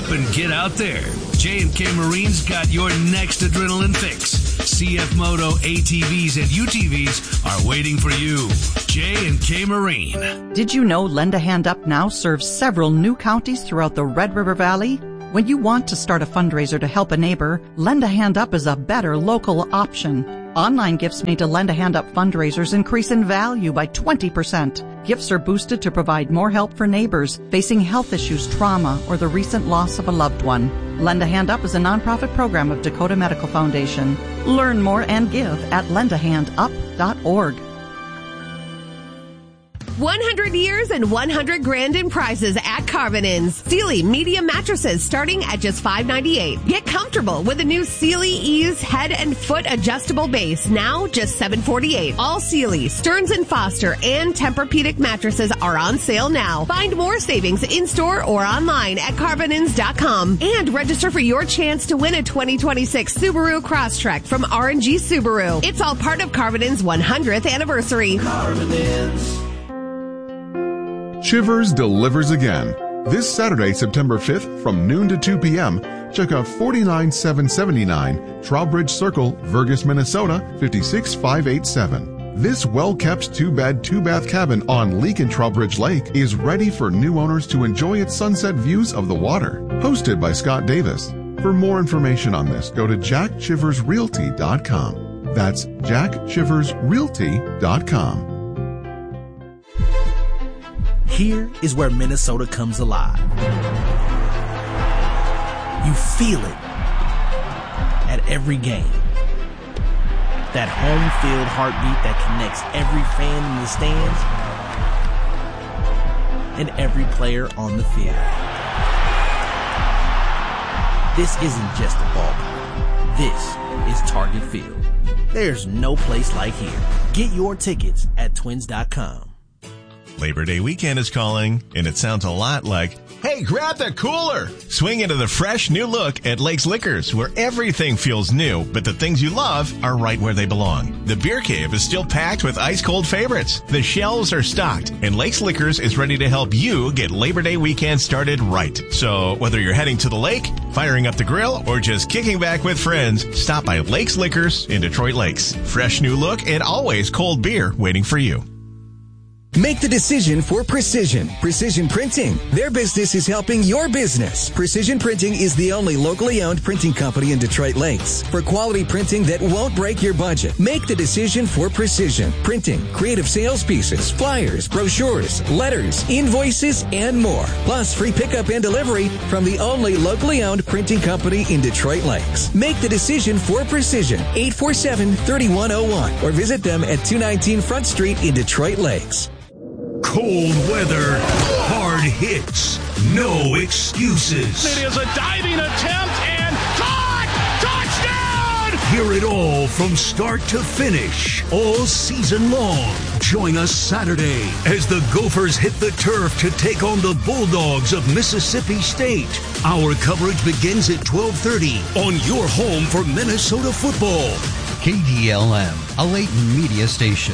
up and get out there. J&K Marine's got your next adrenaline fix. CF Moto ATVs and UTVs are waiting for you. J&K Marine. Did you know Lend a Hand Up now serves several new counties throughout the Red River Valley? When you want to start a fundraiser to help a neighbor, Lend a Hand Up is a better local option. Online gifts made to Lend a Hand Up fundraisers increase in value by 20%. Gifts are boosted to provide more help for neighbors facing health issues, trauma, or the recent loss of a loved one. Lend a Hand Up is a nonprofit program of Dakota Medical Foundation. Learn more and give at lendahandup.org. 100 years and 100 grand in prizes at Carvinins. Sealy medium mattresses starting at just $5.98. Get comfortable with a new Sealy Ease head and foot adjustable base, now just $7.48. All Sealy, Stearns & Foster, and Tempur-Pedic mattresses are on sale now. Find more savings in-store or online at Carvinins.com. And register for your chance to win a 2026 Subaru Crosstrek from R&G Subaru. It's all part of Carvinins' 100th anniversary. Carvinins. Chivers delivers again. This Saturday, September 5th, from noon to 2 p.m., check out 49779 Trowbridge Circle, Vergas, Minnesota, 56587. This well-kept two-bed, two-bath cabin on Leak and Trowbridge Lake is ready for new owners to enjoy its sunset views of the water. Hosted by Scott Davis. For more information on this, go to jackchiversrealty.com. That's jackchiversrealty.com. Here is where Minnesota comes alive. You feel it at every game. That home field heartbeat that connects every fan in the stands and every player on the field. This isn't just a ballpark. This is Target Field. There's no place like here. Get your tickets at twins.com. Labor Day weekend is calling, and it sounds a lot like, hey, grab the cooler! Swing into the fresh new look at Lakes Liquors, where everything feels new, but the things you love are right where they belong. The beer cave is still packed with ice-cold favorites. The shelves are stocked, and Lakes Liquors is ready to help you get Labor Day weekend started right. So whether you're heading to the lake, firing up the grill, or just kicking back with friends, stop by Lakes Liquors in Detroit Lakes. Fresh new look and always cold beer waiting for you. Make the decision for Precision. Precision Printing. Their business is helping your business. Precision Printing is the only locally owned printing company in Detroit Lakes. For quality printing that won't break your budget, make the decision for Precision Printing. Creative sales pieces, flyers, brochures, letters, invoices, and more. Plus free pickup and delivery from the only locally owned printing company in Detroit Lakes. Make the decision for Precision. 847-3101 or visit them at 219 Front Street in Detroit Lakes. Cold weather, hard hits, no excuses. It is a diving attempt and caught! Touchdown! Hear it all from start to finish, all season long. Join us Saturday as the Gophers hit the turf to take on the Bulldogs of Mississippi State. Our coverage begins at 12:30 on your home for Minnesota football. KDLM, a Layton media station.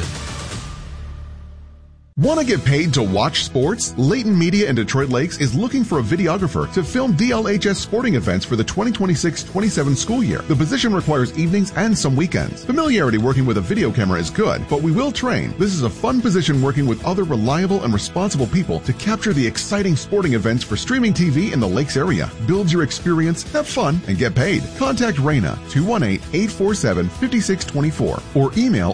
Want to get paid to watch sports? Layton Media in Detroit Lakes is looking for a videographer to film DLHS sporting events for the 2026-27 school year. The position requires evenings and some weekends. Familiarity working with a video camera is good, but we will train. This is a fun position working with other reliable and responsible people to capture the exciting sporting events for streaming TV in the Lakes area. Build your experience, have fun, and get paid. Contact Raina 218-847-5624 or email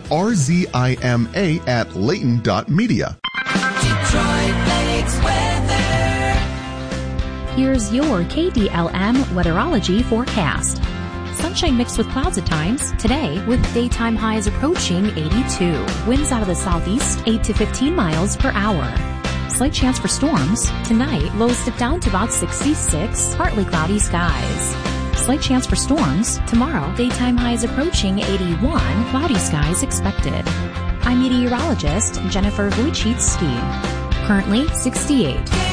rzima@layton.media. Detroit Lakes weather. Here's your KDLM weatherology forecast. Sunshine mixed with clouds at times today, with daytime highs approaching 82. Winds out of the southeast 8 to 15 miles per hour. Slight chance for storms. Tonight, lows dip down to about 66, partly cloudy skies. Slight chance for storms. Tomorrow, daytime highs approaching 81, cloudy skies expected. I'm meteorologist Jennifer Wojcicki. Currently 68.